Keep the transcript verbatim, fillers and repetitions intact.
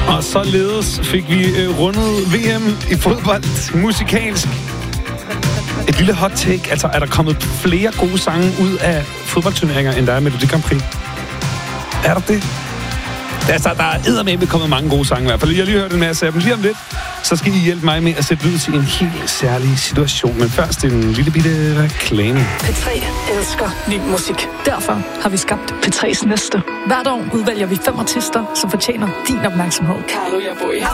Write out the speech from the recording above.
Og således fik vi øh, rundet V M i fodbold musikalsk. Et lille hot take. Altså, er der kommet flere gode sange ud af fodboldturneringer, end der er Melodi Grand Prix? Er der det? Altså, der er eddermame kommet mange gode sange i hvert fald. Jeg har lige hørt en masse af dem. Lige om lidt, så skal I hjælpe mig med at sætte lyd til en helt særlig situation. Men først en lille bitte reklame. P tre elsker ny musik. Derfor har vi skabt P tres næste. Hvert år udvælger vi fem artister, som fortjener din opmærksomhed. Carlo Jaboy.